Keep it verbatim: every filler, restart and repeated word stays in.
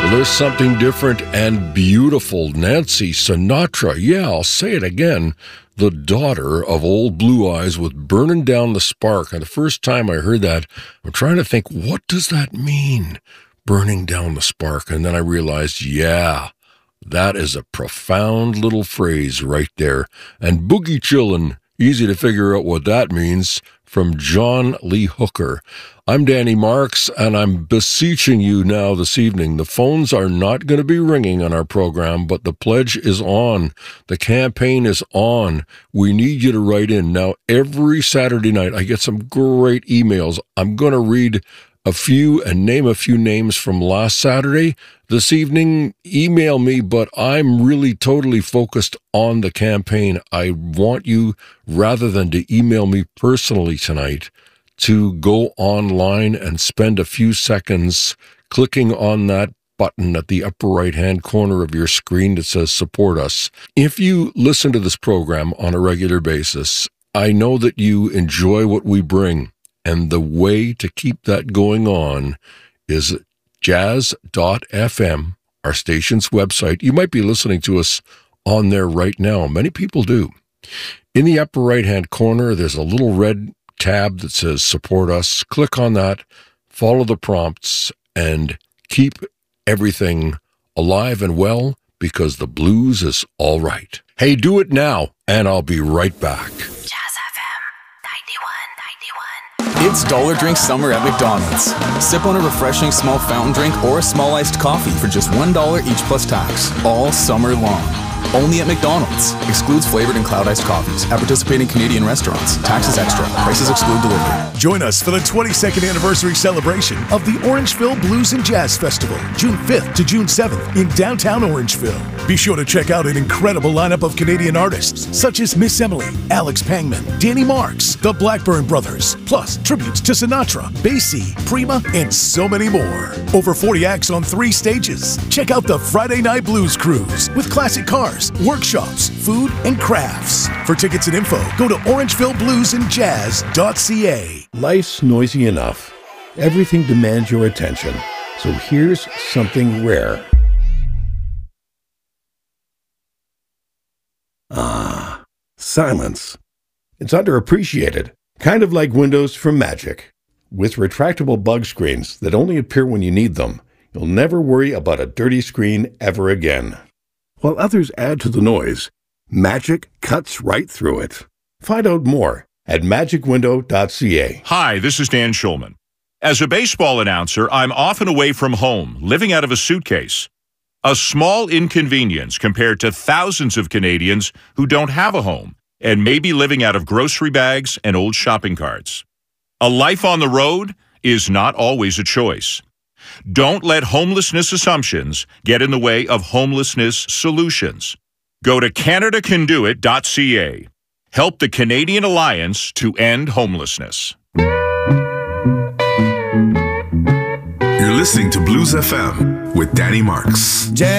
Well, there's something different and beautiful. Nancy Sinatra. Yeah, I'll say it again. The daughter of Old Blue Eyes with Burning Down the Spark. And the first time I heard that, I'm trying to think, what does that mean? Burning down the spark. And then I realized, yeah, that is a profound little phrase right there. And boogie chillin', easy to figure out what that means, from John Lee Hooker. I'm Danny Marks, and I'm beseeching you now this evening. The phones are not going to be ringing on our program, but the pledge is on. The campaign is on. We need you to write in. Now, every Saturday night, I get some great emails. I'm going to read a few and name a few names from last Saturday. This evening, email me, but I'm really totally focused on the campaign. I want you, rather than to email me personally tonight, to go online and spend a few seconds clicking on that button at the upper right-hand corner of your screen that says support us. If you listen to this program on a regular basis, I know that you enjoy what we bring. And the way to keep that going on is jazz dot f m, our station's website. You might be listening to us on there right now. Many people do. In the upper right-hand corner, there's a little red tab that says support us. Click on that, follow the prompts, and keep everything alive and well, because the blues is all right. Hey, do it now, and I'll be right back. It's Dollar Drink Summer at McDonald's. Sip on a refreshing small fountain drink or a small iced coffee for just one dollar each plus tax, all summer long. Only at McDonald's. Excludes flavored and cloud iced coffees. At participating Canadian restaurants. Taxes extra. Prices exclude delivery. Join us for the twenty-second anniversary celebration of the Orangeville Blues and Jazz Festival, June fifth to June seventh in downtown Orangeville. Be sure to check out an incredible lineup of Canadian artists such as Miss Emily, Alex Pangman, Danny Marks, the Blackburn Brothers, plus tributes to Sinatra, Basie, Prima, and so many more. Over forty acts on three stages. Check out the Friday Night Blues Cruise with classic cars, workshops, food, and crafts. For tickets and info, go to orangeville blues and jazz dot c a. Life's noisy enough. Everything demands your attention. So here's something rare. Ah, silence. It's underappreciated, kind of like Windows from Magic. With retractable bug screens that only appear when you need them, you'll never worry about a dirty screen ever again. While others add to the noise, Magic cuts right through it. Find out more at magic window dot c a. Hi, this is Dan Schulman. As a baseball announcer, I'm often away from home, living out of a suitcase. A small inconvenience compared to thousands of Canadians who don't have a home and may be living out of grocery bags and old shopping carts. A life on the road is not always a choice. Don't let homelessness assumptions get in the way of homelessness solutions. Go to canada can do it dot c a. Help the Canadian Alliance to end homelessness. You're listening to Blues F M with Danny Marks.